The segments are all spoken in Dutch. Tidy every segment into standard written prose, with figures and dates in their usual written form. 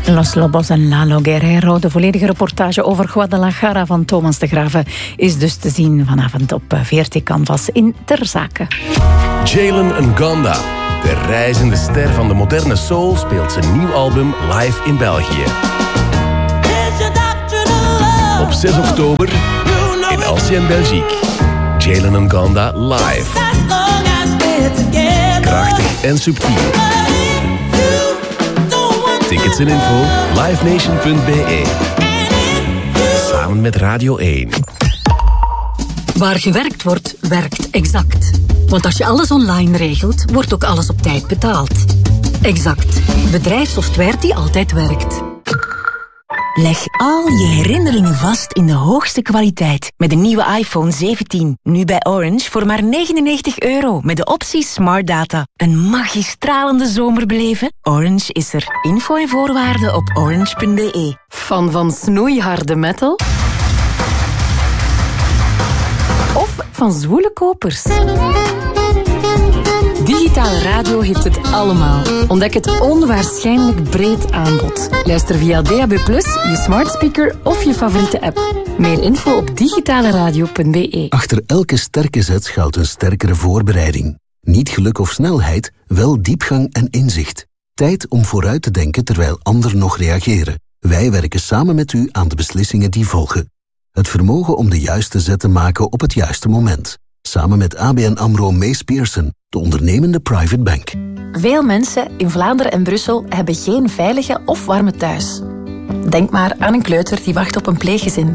Los Lobos en Lalo Guerrero. De volledige reportage over Guadalajara van Thomas de Graeve is dus te zien vanavond op VRT Canvas in Ter Zake. Jalen Ngonda, de reizende ster van de moderne soul, speelt zijn nieuw album live in België. Op 6 oktober in Ancien Belgique. Jalen Ngonda live. Krachtig en subtiel. Tickets en info livenation.be. Samen met Radio 1. Waar gewerkt wordt, werkt Exact. Want als je alles online regelt, wordt ook alles op tijd betaald. Exact. Bedrijfssoftware die altijd werkt. Leg al je herinneringen vast in de hoogste kwaliteit. Met de nieuwe iPhone 17. Nu bij Orange voor maar €99 met de optie Smart Data. Een magistralende zomer beleven? Orange is er. Info en voorwaarden op orange.be. Fan van snoeiharde metal? Of van zwoele kopers? Digitale radio heeft het allemaal. Ontdek het onwaarschijnlijk breed aanbod. Luister via DAB+, je smart speaker of je favoriete app. Meer info op digitaleradio.be. Achter elke sterke zet schuilt een sterkere voorbereiding. Niet geluk of snelheid, wel diepgang en inzicht. Tijd om vooruit te denken terwijl anderen nog reageren. Wij werken samen met u aan de beslissingen die volgen. Het vermogen om de juiste zet te maken op het juiste moment. Samen met ABN AMRO Mees Pierson, de ondernemende private bank. Veel mensen in Vlaanderen en Brussel hebben geen veilige of warme thuis. Denk maar aan een kleuter die wacht op een pleeggezin.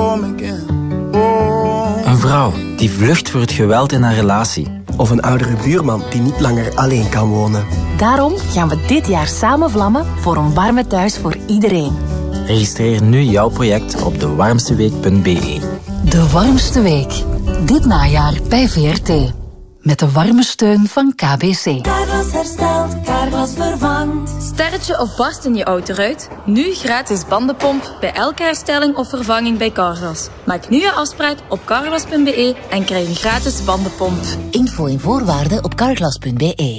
Een vrouw die vlucht voor het geweld in haar relatie. Of een oudere buurman die niet langer alleen kan wonen. Daarom gaan we dit jaar samen vlammen voor een warme thuis voor iedereen. Registreer nu jouw project op dewarmsteweek.be. De warmste week. Dit najaar bij VRT. Met de warme steun van KBC. Carglass herstelt, Carglass vervangt. Sterretje of barst in je autoruit? Nu gratis bandenpomp bij elke herstelling of vervanging bij Carglass. Maak nu je afspraak op carglass.be en krijg een gratis bandenpomp. Info en voorwaarden op carglass.be.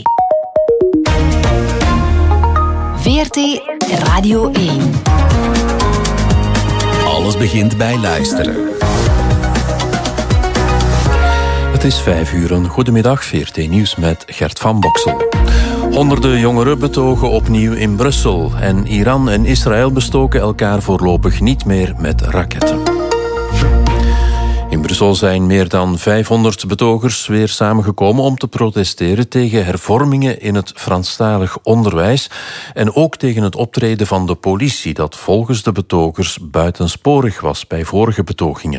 VRT Radio 1. Alles begint bij luisteren. Het is 5:00. Goedemiddag, VRT Nieuws met Gert van Boksel. Honderden jongeren betogen opnieuw in Brussel. En Iran en Israël bestoken elkaar voorlopig niet meer met raketten. In Brussel zijn meer dan 500 betogers weer samengekomen om te protesteren tegen hervormingen in het Franstalig onderwijs en ook tegen het optreden van de politie dat volgens de betogers buitensporig was bij vorige betogingen.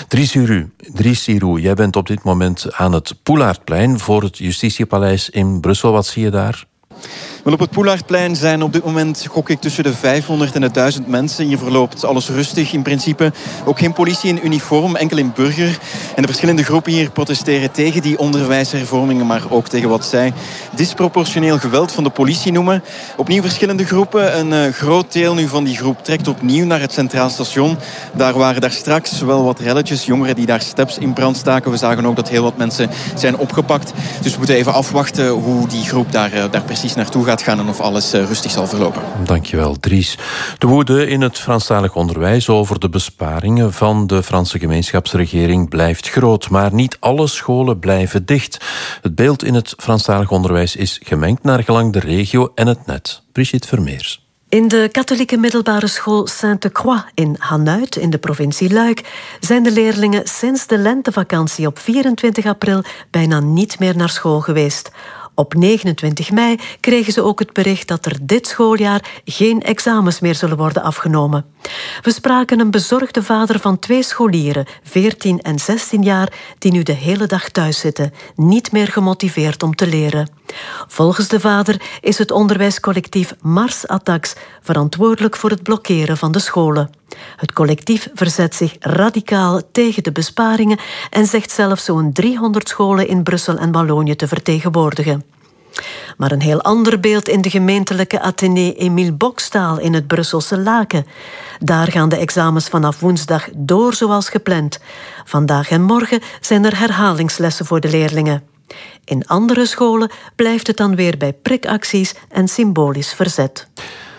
Dries Sirou, jij bent op dit moment aan het Poelaardplein voor het Justitiepaleis in Brussel. Wat zie je daar? Wel, op het Poelaardplein zijn op dit moment, gok ik, tussen de 500 en de 1000 mensen. Hier verloopt alles rustig in principe. Ook geen politie in uniform, enkel in burger. En de verschillende groepen hier protesteren tegen die onderwijshervormingen, maar ook tegen wat zij disproportioneel geweld van de politie noemen. Opnieuw verschillende groepen. Een groot deel nu van die groep trekt opnieuw naar het Centraal Station. Daar waren daar straks wel wat relletjes, jongeren die daar steps in brand staken. We zagen ook dat heel wat mensen zijn opgepakt. Dus we moeten even afwachten hoe die groep daar precies naartoe gaat gaan en of alles rustig zal verlopen. Dankjewel, Dries. De woede in het Franstalig onderwijs over de besparingen van de Franse gemeenschapsregering blijft groot, maar niet alle scholen blijven dicht. Het beeld in het Franstalig onderwijs is gemengd naar gelang de regio en het net. Brigitte Vermeers. In de katholieke middelbare school Sainte-Croix in Hanuit in de provincie Luik zijn de leerlingen sinds de lentevakantie op 24 april bijna niet meer naar school geweest. Op 29 mei kregen ze ook het bericht dat er dit schooljaar geen examens meer zullen worden afgenomen. We spraken een bezorgde vader van 2 scholieren, 14 en 16 jaar, die nu de hele dag thuis zitten, niet meer gemotiveerd om te leren. Volgens de vader is het onderwijscollectief Mars Attacks verantwoordelijk voor het blokkeren van de scholen. Het collectief verzet zich radicaal tegen de besparingen en zegt zelf zo'n 300 scholen in Brussel en Wallonië te vertegenwoordigen. Maar een heel ander beeld in de gemeentelijke Athénée Emile Bokstaal in het Brusselse Laken. Daar gaan de examens vanaf woensdag door zoals gepland. Vandaag en morgen zijn er herhalingslessen voor de leerlingen. In andere scholen blijft het dan weer bij prikacties en symbolisch verzet.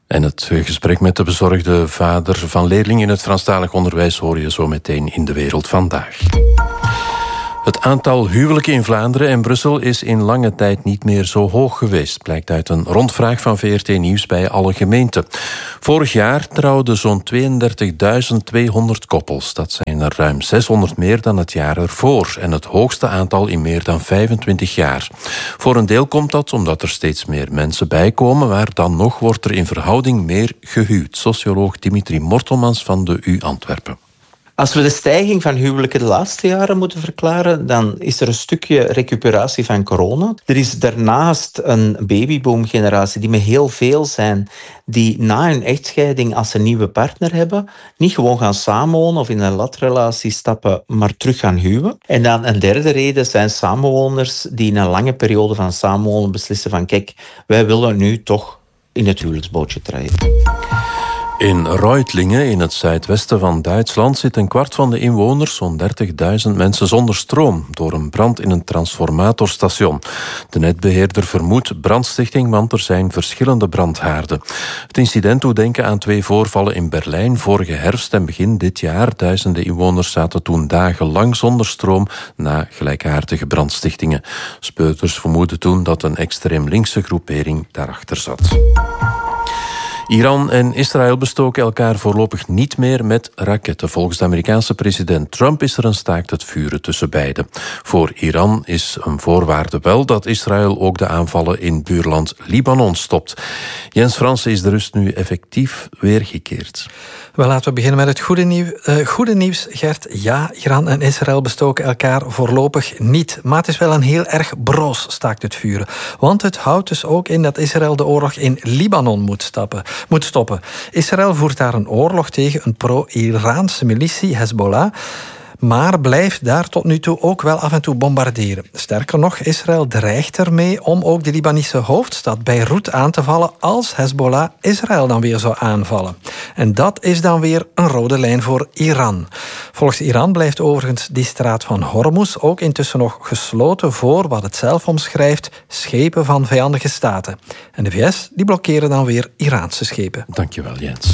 En het gesprek met de bezorgde vader van leerlingen in het Franstalig onderwijs hoor je zo meteen in De Wereld Vandaag. Het aantal huwelijken in Vlaanderen en Brussel is in lange tijd niet meer zo hoog geweest, blijkt uit een rondvraag van VRT Nieuws bij alle gemeenten. Vorig jaar trouwden zo'n 32.200 koppels. Dat zijn er ruim 600 meer dan het jaar ervoor en het hoogste aantal in meer dan 25 jaar. Voor een deel komt dat omdat er steeds meer mensen bijkomen, maar dan nog wordt er in verhouding meer gehuwd. Socioloog Dimitri Mortelmans van de U Antwerpen. Als we de stijging van huwelijken de laatste jaren moeten verklaren, dan is er een stukje recuperatie van corona. Er is daarnaast een babyboomgeneratie die met heel veel zijn, die na een echtscheiding, als ze een nieuwe partner hebben, niet gewoon gaan samenwonen of in een latrelatie stappen, maar terug gaan huwen. En dan een derde reden zijn samenwoners die in een lange periode van samenwonen beslissen van kijk, wij willen nu toch in het huwelijksbootje treden. In Reutlingen, in het zuidwesten van Duitsland, zit een kwart van de inwoners, zo'n 30.000 mensen, zonder stroom door een brand in een transformatorstation. De netbeheerder vermoedt brandstichting, want er zijn verschillende brandhaarden. Het incident doet denken aan 2 voorvallen in Berlijn vorige herfst en begin dit jaar. Duizenden inwoners zaten toen dagenlang zonder stroom na gelijkaardige brandstichtingen. Speurders vermoeden toen dat een extreem linkse groepering daarachter zat. Iran en Israël bestoken elkaar voorlopig niet meer met raketten. Volgens de Amerikaanse president Trump is er een staakt het vuren tussen beiden. Voor Iran is een voorwaarde wel dat Israël ook de aanvallen in buurland Libanon stopt. Jens Fransen, is de rust nu effectief weergekeerd? Wel, laten we beginnen met het goede nieuws, Gert. Ja, Iran en Israël bestoken elkaar voorlopig niet. Maar het is wel een heel erg broos staakt het vuren. Want het houdt dus ook in dat Israël de oorlog in Libanon moet stoppen. Israël voert daar een oorlog tegen een pro-Iraanse militie, Hezbollah, maar blijft daar tot nu toe ook wel af en toe bombarderen. Sterker nog, Israël dreigt ermee om ook de Libanese hoofdstad Beirut aan te vallen als Hezbollah Israël dan weer zou aanvallen. En dat is dan weer een rode lijn voor Iran. Volgens Iran blijft overigens die straat van Hormuz ook intussen nog gesloten voor wat het zelf omschrijft schepen van vijandige staten. En de VS die blokkeren dan weer Iraanse schepen. Dankjewel, Jens.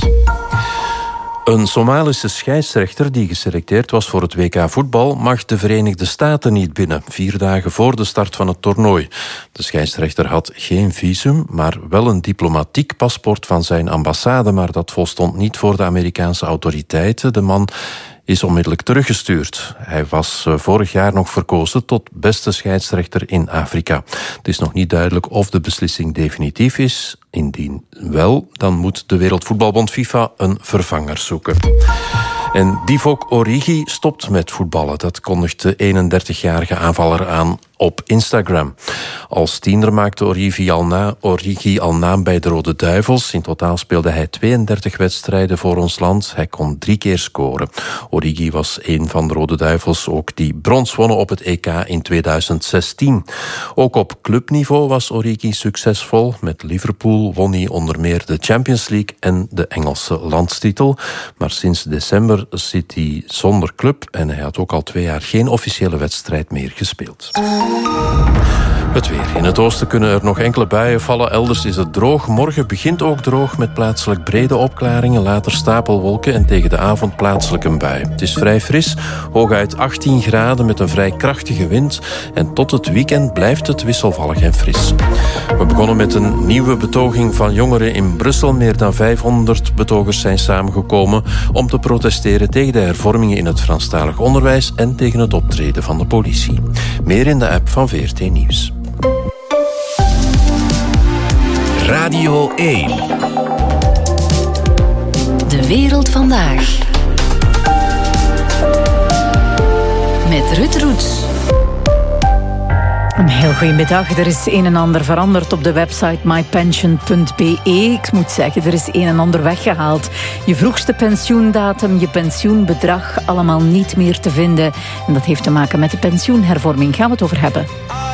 Een Somalische scheidsrechter die geselecteerd was voor het WK voetbal mag de Verenigde Staten niet binnen, 4 dagen voor de start van het toernooi. De scheidsrechter had geen visum, maar wel een diplomatiek paspoort van zijn ambassade, maar dat volstond niet voor de Amerikaanse autoriteiten. De man is onmiddellijk teruggestuurd. Hij was vorig jaar nog verkozen tot beste scheidsrechter in Afrika. Het is nog niet duidelijk of de beslissing definitief is. Indien wel, dan moet de Wereldvoetbalbond FIFA een vervanger zoeken. En Divock Origi stopt met voetballen. Dat kondigt de 31-jarige aanvaller aan op Instagram. Als tiener maakte Origi al naam bij de Rode Duivels. In totaal speelde hij 32 wedstrijden voor ons land. Hij kon 3 keer scoren. Origi was een van de Rode Duivels ook die brons wonnen op het EK in 2016. Ook op clubniveau was Origi succesvol. Met Liverpool won hij onder meer de Champions League en de Engelse landstitel. Maar sinds december zit hij zonder club en hij had ook al 2 jaar geen officiële wedstrijd meer gespeeld. Het weer. In het oosten kunnen er nog enkele buien vallen. Elders is het droog. Morgen begint ook droog met plaatselijk brede opklaringen. Later stapelwolken en tegen de avond plaatselijk een bui. Het is vrij fris. Hooguit 18 graden met een vrij krachtige wind. En tot het weekend blijft het wisselvallig en fris. We begonnen met een nieuwe betoging van jongeren in Brussel. Meer dan 500 betogers zijn samengekomen om te protesteren tegen de hervormingen in het Franstalig onderwijs en tegen het optreden van de politie. Meer in de app van VRT Nieuws. Radio 1. De wereld vandaag. Met Ruud Roets. Een heel goede middag. Er is een en ander veranderd op de website mypension.be. Ik moet zeggen, er is een en ander weggehaald. Je vroegste pensioendatum, je pensioenbedrag, allemaal niet meer te vinden. En dat heeft te maken met de pensioenhervorming. Gaan we het over hebben.